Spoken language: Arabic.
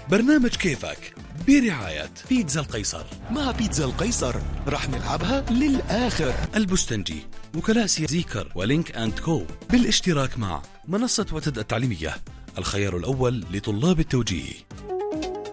برنامج كيفك برعاية بيتزا القيصر. مع بيتزا القيصر رح نلعبها للآخر. البستنجي، وكلاء زيكر ولينك أند كو، بالاشتراك مع منصة وتد التعليمية، الخيار الأول لطلاب التوجيه.